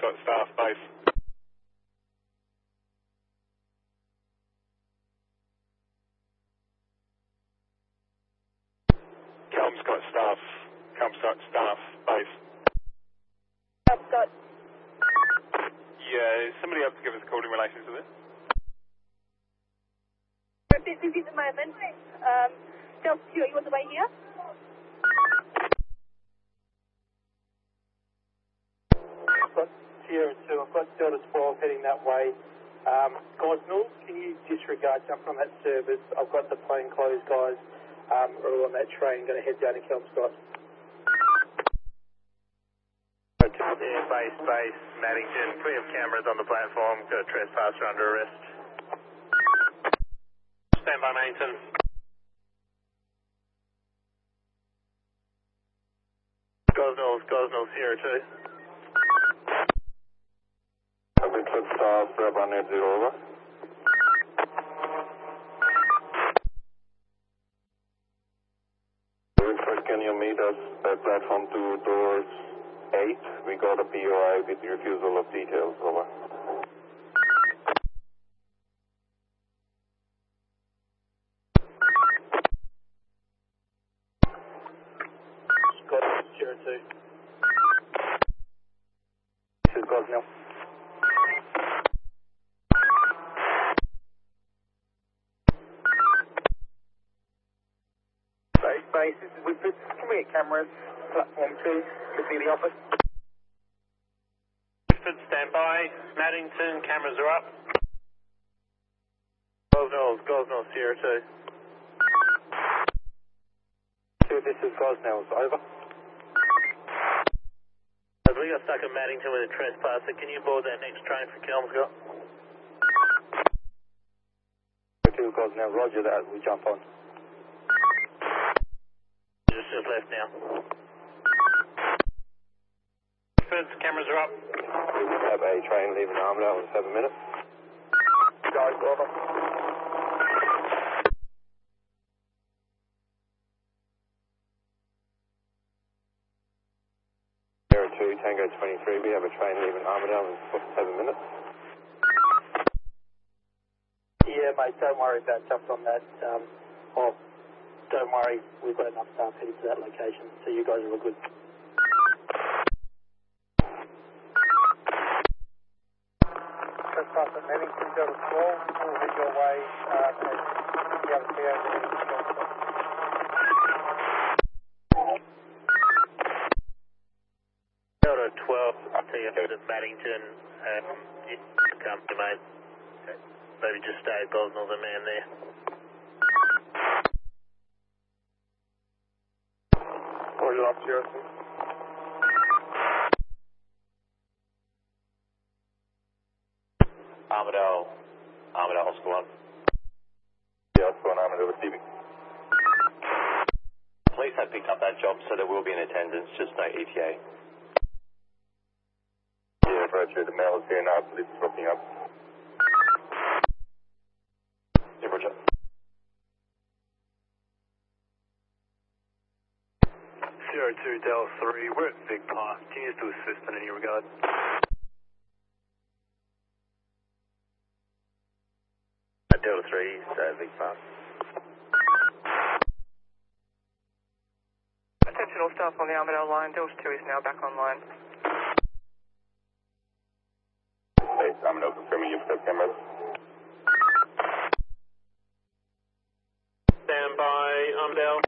got staff base. Kelm's got staff. Kelm's got staff base. I've got. Yeah, is somebody able to give us a call in relation to this? We're a bit busy at the moment. Delta 2, are you on the way here? I've got Sierra 2, I've got Delta 12 heading that way. Gosnell, can you disregard jumping on that service? I've got the plainclothes guys all on that train, going to head down to Kelmscott. Yeah, base, Maddington. Can we have cameras on the platform? Got a trespasser under arrest. Stand by, Maddington. Gosnell, Sierra 2. Richard Star, Bravo Net 0, over. Richard, can you meet us at platform 2, doors 8? We got a POI with refusal of details, over. Scott, Sierra 2. This is Gosnell. Base, this is Whitford. Can we get cameras? Platform 2, to see the office. Whitford, stand by. Maddington, cameras are up. Gosnell, Sierra 2. This is Gosnell, over. We got stuck at Maddington with a trespasser. Can you board that next train for Kelmscott? 2 Gosnell, roger that, we jump on. Just left now. Cameras are up. We have a train leaving Armadale in 7 minutes. Guys, over. Sierra 2, Tango 23, we have a train leaving Armadale in 7 minutes. Yeah, mate, don't worry about jumping on that. Don't worry, we've got enough staff headed to that location, so you guys are all good. Trespasser Maddington, Delta 12, we'll head your way as the other PO heading to Kelmscott. Delta 12, I'll tell you at Maddington, you come to mate. Maybe just stay at Gosnell, the man there. Roger up, Sierra 2. Armadale, Oscar 1. Yeah, Oscar 1, Armadale receiving. Police have picked up that job, so there will be an attendance, just no ETA. Yeah, Roger, the mail is here now, police is rocking up. Yeah, Roger. Sierra 2, Del 3, we're at Vic Park. Can you do assist in any regard? Delta 3, Vic Park. Attention all staff on the Armadale line, Delta 2 is now back online. Base, Armadale confirming you've got cameras. Stand by, Armadale.